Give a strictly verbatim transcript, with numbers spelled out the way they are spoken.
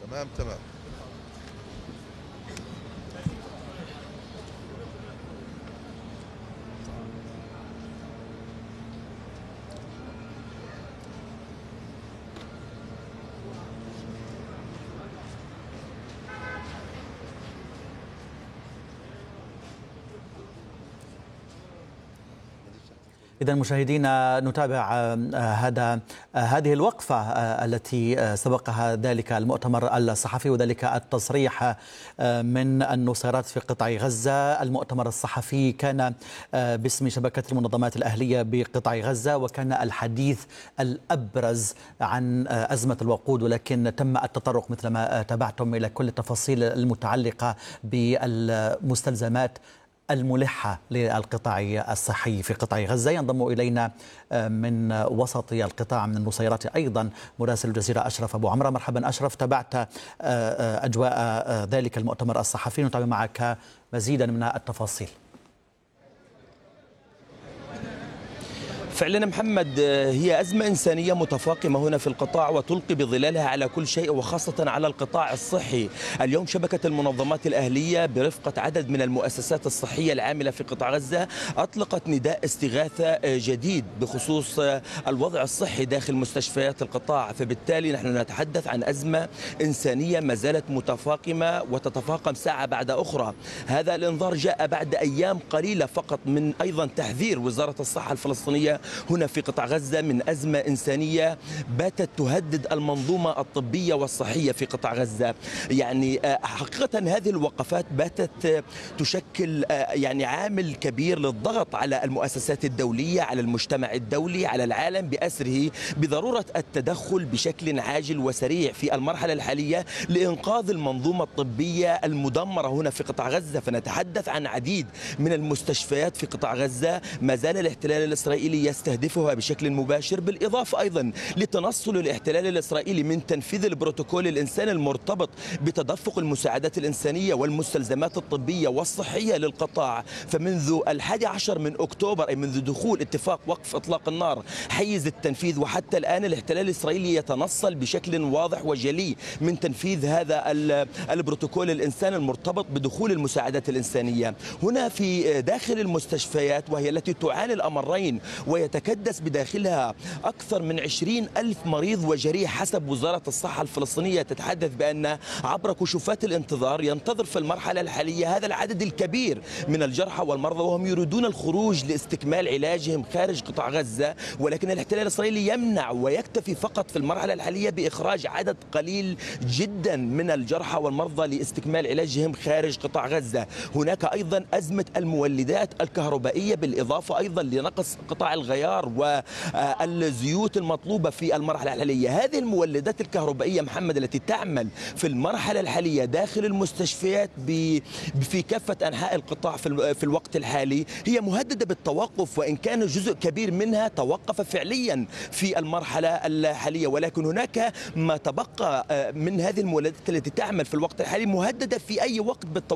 تمام تمام. إذا مشاهدينا نتابع هذا هذه الوقفة التي سبقها ذلك المؤتمر الصحفي وذلك التصريح من النصيرات في قطاع غزة. المؤتمر الصحفي كان باسم شبكة المنظمات الأهلية بقطاع غزة، وكان الحديث الأبرز عن أزمة الوقود، ولكن تم التطرق مثل ما تابعتم إلى كل التفاصيل المتعلقة بالمستلزمات الملحة للقطاع الصحي في قطاع غزة. ينضم إلينا من وسط القطاع من النصيرات أيضا مراسل الجزيرة أشرف أبو عمرة. مرحبا أشرف، تابعت أجواء ذلك المؤتمر الصحفي، نتابع معك مزيدا من التفاصيل. فعلا محمد، هي أزمة إنسانية متفاقمة هنا في القطاع وتلقي بظلالها على كل شيء وخاصة على القطاع الصحي. اليوم شبكة المنظمات الأهلية برفقة عدد من المؤسسات الصحية العاملة في قطاع غزة أطلقت نداء استغاثة جديد بخصوص الوضع الصحي داخل مستشفيات القطاع، فبالتالي نحن نتحدث عن أزمة إنسانية ما زالت متفاقمة وتتفاقم ساعة بعد أخرى. هذا الإنذار جاء بعد أيام قليلة فقط من أيضا تحذير وزارة الصحة الفلسطينية هنا في قطاع غزة من أزمة إنسانية باتت تهدد المنظومة الطبية والصحية في قطاع غزة. يعني حقيقة هذه الوقفات باتت تشكل يعني عامل كبير للضغط على المؤسسات الدولية، على المجتمع الدولي، على العالم بأسره بضرورة التدخل بشكل عاجل وسريع في المرحلة الحالية لإنقاذ المنظومة الطبية المدمرة هنا في قطاع غزة. فنتحدث عن عديد من المستشفيات في قطاع غزة ما زال الاحتلال الإسرائيلي يستهدفها بشكل مباشر، بالإضافة أيضا لتنصل الاحتلال الإسرائيلي من تنفيذ البروتوكول الإنساني المرتبط بتدفق المساعدات الإنسانية والمستلزمات الطبية والصحية للقطاع. فمنذ الحادي عشر من أكتوبر، أي منذ دخول اتفاق وقف إطلاق النار حيز التنفيذ، وحتى الآن الاحتلال الإسرائيلي يتنصل بشكل واضح وجلي من تنفيذ هذا البروتوكول الإنساني المرتبط بدخول المساعدات الإنسانية هنا في داخل المستشفيات، وهي التي تعاني الأمرين ويتكدس بداخلها أكثر من عشرين ألف مريض وجريح حسب وزارة الصحة الفلسطينية. تتحدث بأن عبر كشوفات الانتظار ينتظر في المرحلة الحالية هذا العدد الكبير من الجرحى والمرضى وهم يريدون الخروج لاستكمال علاجهم خارج قطاع غزة، ولكن الاحتلال الإسرائيلي يمنع ويكتفي فقط في المرحلة الحالية بإخراج عدد قليل جدا من الجرحى والمرضى لاستكمال علاجهم خارج قطاع غزة. هناك أيضا أزمة المولدات الكهربائية، بالإضافة أيضا لنقص قطاع الغيار والزيوت المطلوبة في المرحلة الحالية. هذه المولدات الكهربائية محمد التي تعمل في المرحلة الحالية داخل المستشفيات في كافة أنحاء القطاع في الوقت الحالي هي مهددة بالتوقف، وإن كان جزء كبير منها توقف فعليا في المرحلة الحالية، ولكن هناك ما تبقى من هذه المولدات التي تعمل في الوقت الحالي مهددة في أي وقت بالتوقف.